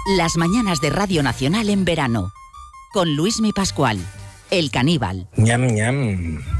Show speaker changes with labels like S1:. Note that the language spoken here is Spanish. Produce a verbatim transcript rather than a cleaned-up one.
S1: Las mañanas de Radio Nacional en verano. Con Luismi Pascual, el caníbal.
S2: Ñam, ñam.